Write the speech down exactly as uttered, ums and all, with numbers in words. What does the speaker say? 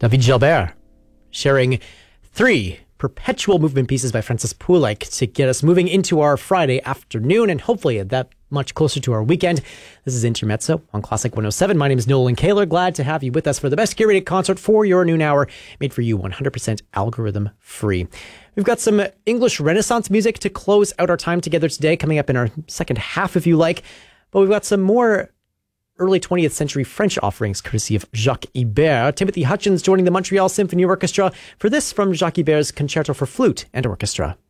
David Gilbert sharing three perpetual movement pieces by Francis Poulenc to get us moving into our Friday afternoon and hopefully that much closer to our weekend. This is Intermezzo on Classic one oh seven. My name is Nolan Kaler. Glad to have you with us for the best curated concert for your noon hour, made for you one hundred percent algorithm free. We've got some English Renaissance music to close out our time together today, coming up in our second half if you like. But we've got some more early twentieth century French offerings, courtesy of Jacques Ibert. Timothy Hutchins joining the Montreal Symphony Orchestra for this from Jacques Ibert's Concerto for Flute and Orchestra.